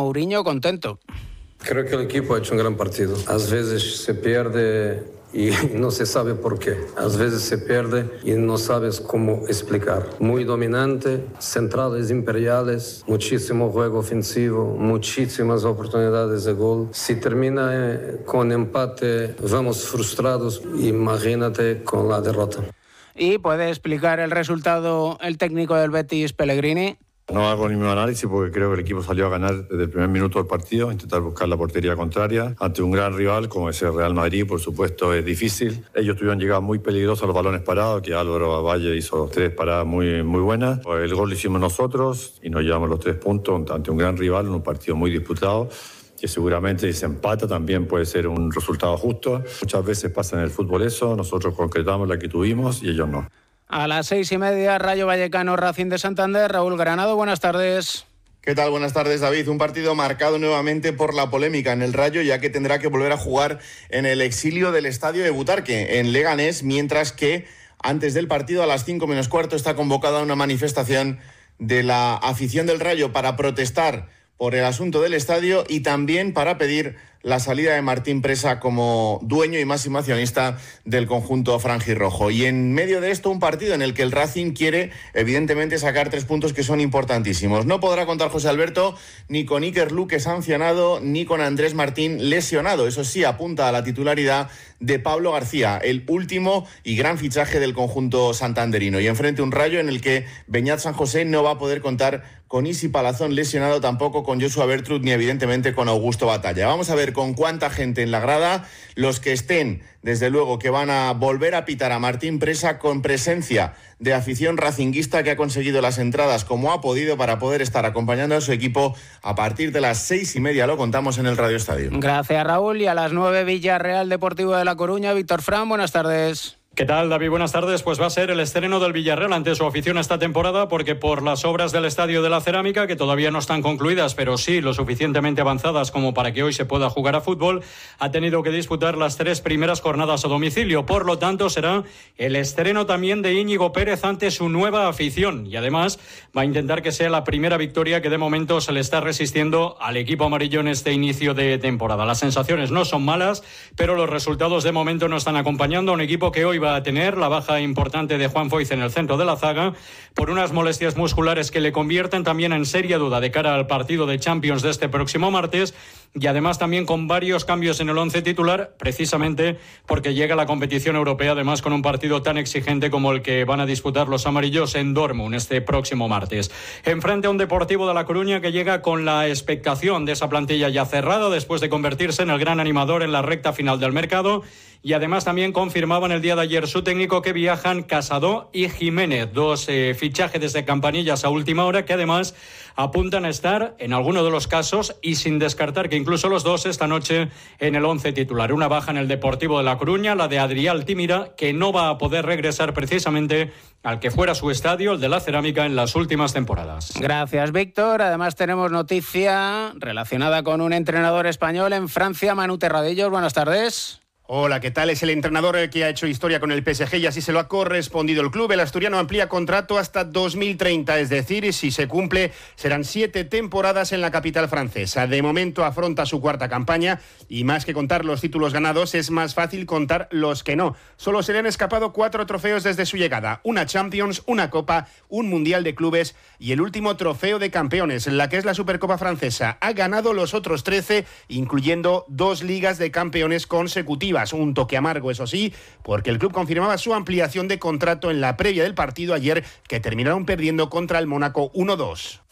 Mourinho contento. Creo que el equipo ha hecho un gran partido. A veces se pierde y no se sabe por qué. A veces se pierde y no sabes cómo explicar. Muy dominante, centrales imperiales, muchísimo juego ofensivo, muchísimas oportunidades de gol. Si termina con empate, vamos frustrados. Imagínate con la derrota. ¿Y puede explicar el resultado el técnico del Betis, Pellegrini? No hago ningún análisis porque creo que el equipo salió a ganar desde el primer minuto del partido, intentar buscar la portería contraria ante un gran rival como es el Real Madrid. Por supuesto es difícil. Ellos tuvieron llegadas muy peligrosas a los balones parados, que Álvaro Valle hizo 3 paradas muy buenas. El gol lo hicimos nosotros y nos llevamos los 3 puntos ante un gran rival en un partido muy disputado, que seguramente si se empata también puede ser un resultado justo. Muchas veces pasa en el fútbol eso, nosotros concretamos la que tuvimos y ellos no. A las 6:30, Rayo Vallecano, Racing de Santander. Raúl Granado, buenas tardes. ¿Qué tal? Buenas tardes, David. Un partido marcado nuevamente por la polémica en el Rayo, ya que tendrá que volver a jugar en el exilio del estadio de Butarque, en Leganés, mientras que antes del partido, a las 5:15, está convocada una manifestación de la afición del Rayo para protestar por el asunto del estadio y también para pedir la salida de Martín Presa como dueño y máximo accionista del conjunto franjirrojo. Y en medio de esto, un partido en el que el Racing quiere, evidentemente, sacar 3 puntos que son importantísimos. No podrá contar José Alberto ni con Iker Luque sancionado, ni con Andrés Martín lesionado. Eso sí, apunta a la titularidad de Pablo García, el último y gran fichaje del conjunto santanderino. Y enfrente un Rayo en el que Beñat San José no va a poder contar con Isi Palazón lesionado, tampoco con Joshua Bertrud, ni evidentemente con Augusto Batalla. Vamos a ver con cuánta gente en la grada. Los que estén, desde luego que van a volver a pitar a Martín Presa, con presencia de afición racinguista que ha conseguido las entradas como ha podido para poder estar acompañando a su equipo a partir de las 6:30. Lo contamos en el Radio Estadio. Gracias, Raúl. Y a las 9, Villarreal Deportivo de La Coruña. Víctor Fran, buenas tardes. ¿Qué tal, David? Buenas tardes. Pues va a ser el estreno del Villarreal ante su afición esta temporada, porque por las obras del Estadio de la Cerámica, que todavía no están concluidas, pero sí lo suficientemente avanzadas como para que hoy se pueda jugar a fútbol, ha tenido que disputar las 3 primeras jornadas a domicilio. Por lo tanto, será el estreno también de Íñigo Pérez ante su nueva afición. Y además va a intentar que sea la primera victoria que de momento se le está resistiendo al equipo amarillo en este inicio de temporada. Las sensaciones no son malas, pero los resultados de momento no están acompañando a un equipo que hoy va a tener la baja importante de Juan Foyz en el centro de la zaga por unas molestias musculares que le convierten también en seria duda de cara al partido de Champions de este próximo martes, y además también con varios cambios en el 11 titular, precisamente porque llega la competición europea, además con un partido tan exigente como el que van a disputar los amarillos en Dortmund este próximo martes. Enfrente a un Deportivo de La Coruña que llega con la expectación de esa plantilla ya cerrada después de convertirse en el gran animador en la recta final del mercado. Y además también confirmaban el día de ayer su técnico que viajan Casado y Jiménez, 2 fichajes desde Campanillas a última hora, que además apuntan a estar en alguno de los casos, y sin descartar que incluso los 2 esta noche en el 11 titular. Una baja en el Deportivo de La Coruña, la de Adrià Altimira, que no va a poder regresar precisamente al que fuera su estadio, el de la Cerámica, en las últimas temporadas. Gracias, Víctor. Además tenemos noticia relacionada con un entrenador español en Francia, Manu Terradillos. Buenas tardes. Hola, ¿qué tal? Es el entrenador que ha hecho historia con el PSG y así se lo ha correspondido el club. El asturiano amplía contrato hasta 2030, es decir, si se cumple, serán 7 temporadas en la capital francesa. De momento afronta su 4ª campaña y más que contar los títulos ganados, es más fácil contar los que no. Solo se le han escapado 4 trofeos desde su llegada. Una Champions, una Copa, un Mundial de Clubes y el último trofeo de campeones, la que es la Supercopa francesa. Ha ganado los otros 13, incluyendo 2 ligas de campeones consecutivas. Un toque amargo, eso sí, porque el club confirmaba su ampliación de contrato en la previa del partido ayer, que terminaron perdiendo contra el Mónaco 1-2.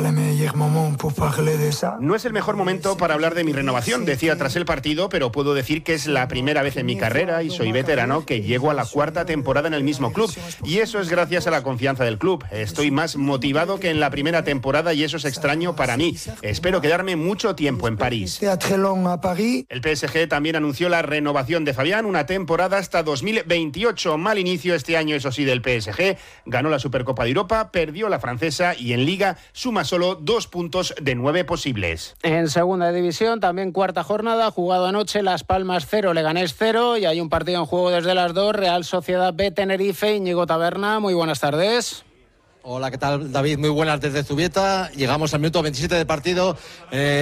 No es el mejor momento para hablar de mi renovación, decía tras el partido, pero puedo decir que es la primera vez en mi carrera y soy veterano que llego a la 4ª temporada en el mismo club, y eso es gracias a la confianza del club. Estoy más motivado que en la primera temporada y eso es extraño para mí. Espero quedarme mucho tiempo en París. El PSG también anunció la renovación de Fabián, una temporada hasta 2028. Mal inicio este año, eso sí, del PSG. Ganó la Supercopa de Europa, perdió la francesa y en Liga suma solo 2 puntos de 9 posibles. En segunda división, también 4ª jornada, jugado anoche, Las Palmas 0, Leganés 0, y hay un partido en juego desde las 2, Real Sociedad B, Tenerife. Íñigo Taberna, muy buenas tardes. Hola, ¿qué tal, David? Muy buenas desde Zubieta. Llegamos al minuto 27 del partido.